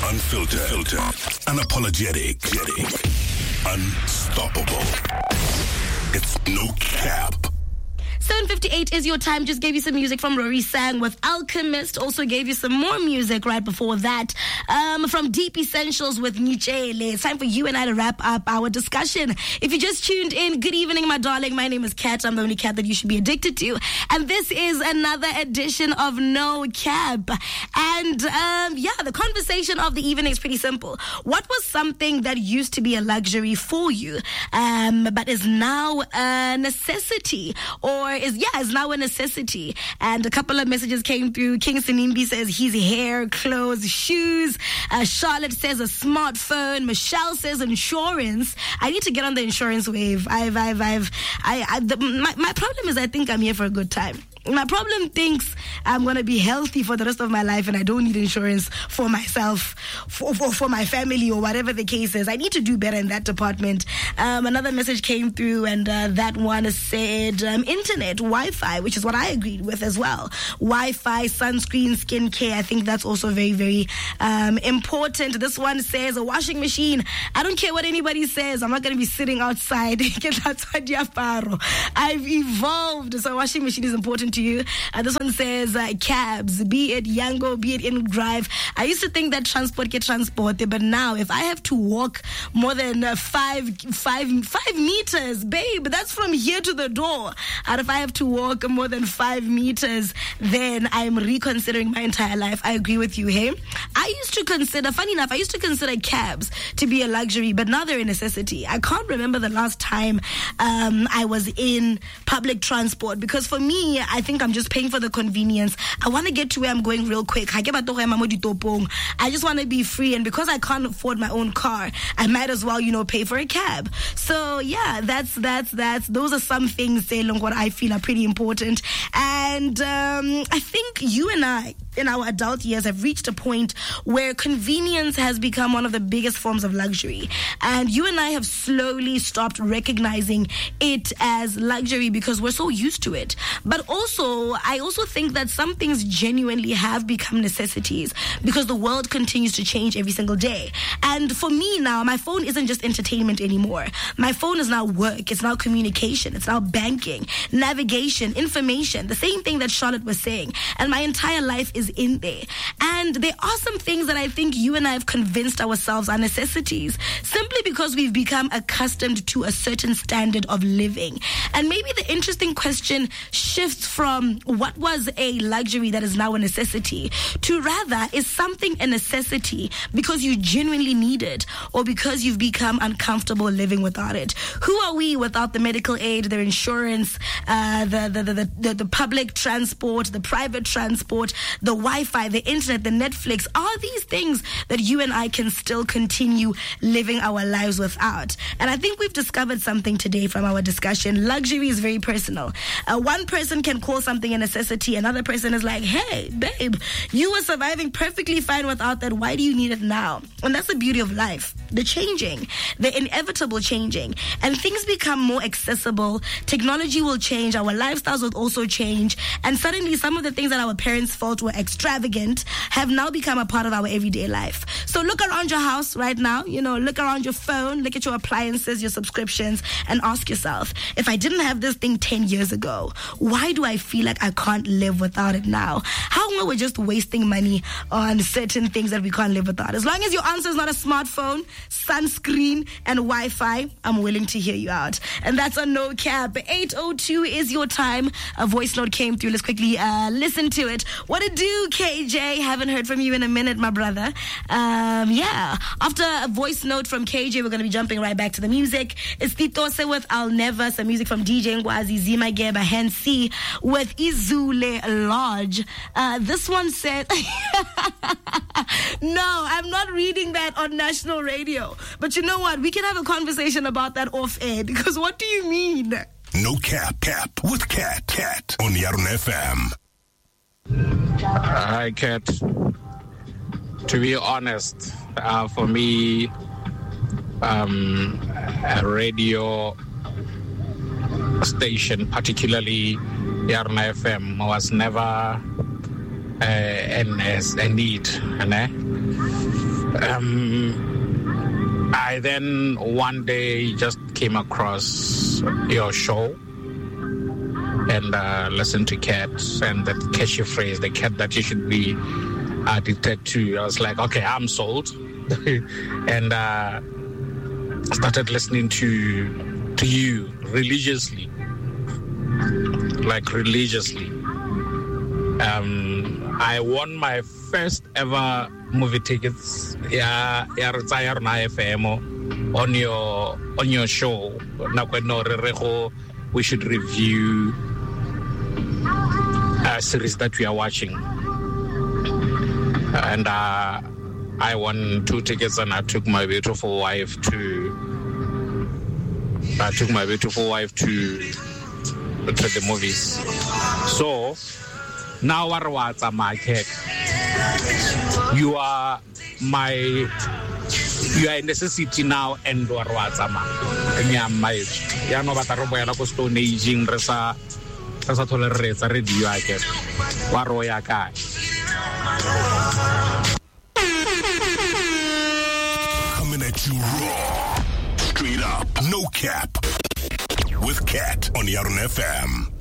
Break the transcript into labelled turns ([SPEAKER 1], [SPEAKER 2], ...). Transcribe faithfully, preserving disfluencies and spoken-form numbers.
[SPEAKER 1] Unfiltered, filtered, unapologetic, unstoppable. It's No Cap.
[SPEAKER 2] seven fifty-eight is your time. Just gave you some music from Rory Sang with Alchemist. Also gave you some more music right before that um, from Deep Essentials with Nichele. It's time for you and I to wrap up our discussion. If you just tuned in, good evening, my darling. My name is Kat. I'm the only cat that you should be addicted to. And this is another edition of No Cap. And um, yeah, the conversation of the evening is pretty simple. What was something that used to be a luxury for you, um, but is now a necessity? Or is yeah, is now a necessity. And a couple of messages came through. King Sinimbi says his hair, clothes, shoes. Uh, Charlotte says a smartphone. Michelle says insurance. I need to get on the insurance wave. I've, I've, I've, I, I the, my, my problem is I think I'm here for a good time. My problem thinks I'm going to be healthy for the rest of my life and I don't need insurance for myself, for, for, for my family or whatever the case is. I need to do better in that department. Um, another message came through and uh, that one said um, internet, Wi-Fi, which is what I agreed with as well. Wi-Fi, sunscreen, skincare. I think that's also very, very um, important. This one says a washing machine. I don't care what anybody says. I'm not going to be sitting outside. I've evolved. So a washing machine is important to you. Uh, this one says uh, cabs, be it Yango, be it in drive. I used to think that transport get transported, but now if I have to walk more than uh, five, five, five meters, babe, that's from here to the door. And if I have to walk more than five meters, then I'm reconsidering my entire life. I agree with you, hey? I used to consider, funny enough, I used to consider cabs to be a luxury, but now they're a necessity. I can't remember the last time um, I was in public transport because for me, I think I'm just paying for the convenience. I want to get to where I'm going real quick. I just want to be free, and because I can't afford my own car, I might as well, you know, pay for a cab. So yeah, that's that's that's those are some things, say, what I feel are pretty important. And um, I think you and I, in our adult years, have reached a point where convenience has become one of the biggest forms of luxury. And you and I have slowly stopped recognizing it as luxury because we're so used to it. But also, I also think that some things genuinely have become necessities because the world continues to change every single day. And for me now, my phone isn't just entertainment anymore. My phone is now work. It's now communication. It's now banking, navigation, information, the same thing that Charlotte was saying. And my entire life is in there. And there are some things that I think you and I have convinced ourselves are necessities simply because we've become accustomed to a certain standard of living. And maybe the interesting question shifts from what was a luxury that is now a necessity to rather, is something a necessity because you genuinely need it or because you've become uncomfortable living without it? Who are we without the medical aid, the insurance, uh, the, the, the, the, the, the public transport, the private transport, the Wi-Fi, the internet, the Netflix? Are these things that you and I can still continue living our lives without? And I think we've discovered something today from our discussion. Luxury is very personal. Uh, one person can call something a necessity. Another person is like, hey, babe, you were surviving perfectly fine without that. Why do you need it now? And that's the beauty of life. The changing, the inevitable changing. And things become more accessible. Technology will change. Our lifestyles will also change. And suddenly some of the things that our parents felt were extravagant have now become a part of our everyday life. So look around your house right now. You know, look around your phone, look at your appliances, your subscriptions, and ask yourself, if I didn't have this thing ten years ago, why do I feel like I can't live without it now? How come we're just wasting money on certain things that we can't live without? As long as your answer is not a smartphone, sunscreen, and Wi-Fi, I'm willing to hear you out. And that's on No Cap. eight oh two is your time. A voice note came through. Let's quickly uh, listen to it. What it do, K J? Haven't heard from you in a minute, my brother. Um, yeah. After a voice note from K J, we're going to be jumping right back to the music. It's Titose with I'll Never. Some music from D J Ngwazi, Zima Geba, Hensi with Izule Lodge. Uh, this one said, no, I'm not reading that on national radio. But you know what? We can have a conversation about that off air, because what do you mean?
[SPEAKER 1] No Cap, Cap with Cat, Cat on Yarun F M.
[SPEAKER 3] Hi, Cat. To be honest, uh, for me, um, a radio station, particularly Yarun F M, was never uh, and as a need. And um, I then one day just came across your show and uh, listened to Cat and that catchy phrase, the cat that you should be addicted to. I was like, okay, I'm sold. And uh, started listening to to you religiously, like religiously. Um, I won my first ever movie tickets. Yeah, yeah, F M on your on your show. We should review a series that we are watching, and uh, I won two tickets, and I took my beautiful wife to. I took my beautiful wife to to the movies. So now, what's a market? You are my. You are a necessity now, and what's a market? My. Ya no batarobo ya la ko stone aging resa resa tolerate radio ake. Wa ro ya ka.
[SPEAKER 1] Coming at you raw, straight up, no cap, with Cat on Yarn F M.